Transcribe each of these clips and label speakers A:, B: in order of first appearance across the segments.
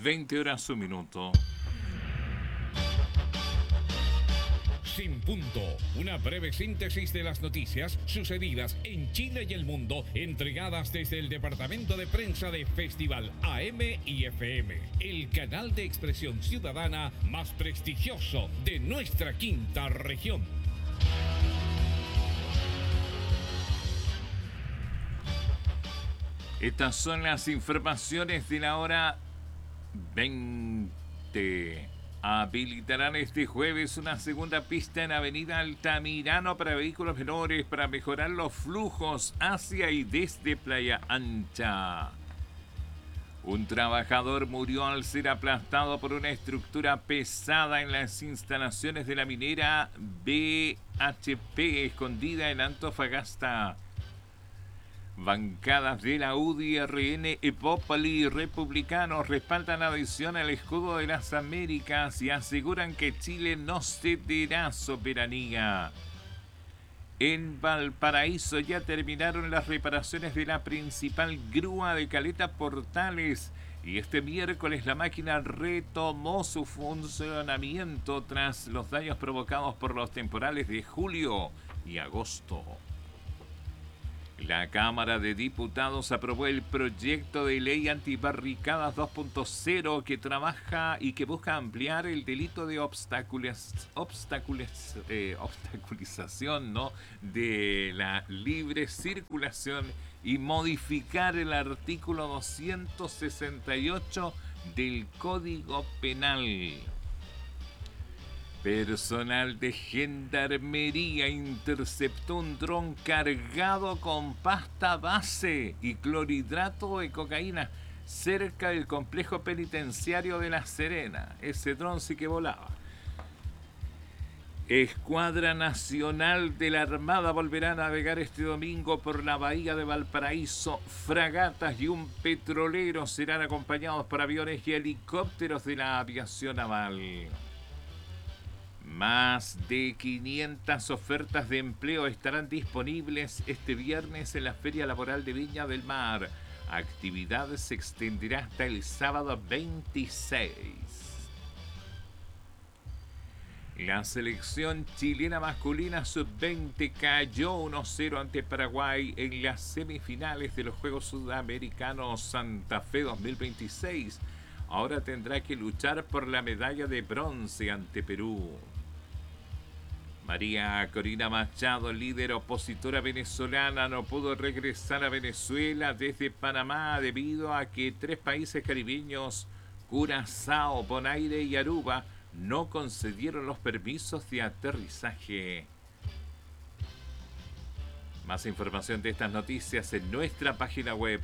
A: 20 horas un minuto.
B: Sin Punto, una breve síntesis de las noticias sucedidas en Chile y el mundo, entregadas desde el departamento de prensa de Festival AM y FM, el canal de expresión ciudadana más prestigioso de nuestra quinta región.
A: Estas son las informaciones de la hora 20. Habilitarán este jueves una segunda pista en Avenida Altamirano para vehículos menores para mejorar los flujos hacia y desde Playa Ancha. Un trabajador murió al ser aplastado por una estructura pesada en las instalaciones de la minera BHP escondida en Antofagasta. Bancadas de la UDI, RN, Epópoli y republicanos respaldan la adhesión al escudo de las Américas y aseguran que Chile no cederá soberanía. En Valparaíso ya terminaron las reparaciones de la principal grúa de Caleta Portales y este miércoles la máquina retomó su funcionamiento tras los daños provocados por los temporales de julio y agosto. La Cámara de Diputados aprobó el proyecto de ley antibarricadas 2.0 que trabaja y que busca ampliar el delito de obstaculización, ¿no?, de la libre circulación y modificar el artículo 268 del Código Penal. Personal de Gendarmería interceptó un dron cargado con pasta base y clorhidrato de cocaína cerca del complejo penitenciario de La Serena. Ese dron sí que volaba. Escuadra Nacional de la Armada volverá a navegar este domingo por la bahía de Valparaíso. Fragatas y un petrolero serán acompañados por aviones y helicópteros de la aviación naval. Más de 500 ofertas de empleo estarán disponibles este viernes en la Feria Laboral de Viña del Mar. Actividad se extenderá hasta el sábado 26. La selección chilena masculina sub-20 cayó 1-0 ante Paraguay en las semifinales de los Juegos Sudamericanos Santa Fe 2026. Ahora tendrá que luchar por la medalla de bronce ante Perú. María Corina Machado, líder opositora venezolana, no pudo regresar a Venezuela desde Panamá debido a que 3 países caribeños, Curazao, Bonaire y Aruba, no concedieron los permisos de aterrizaje. Más información de estas noticias en nuestra página web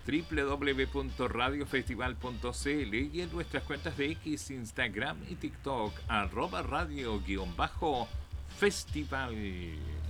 A: www.radiofestival.cl y en nuestras cuentas de X, Instagram y TikTok @radio_festival.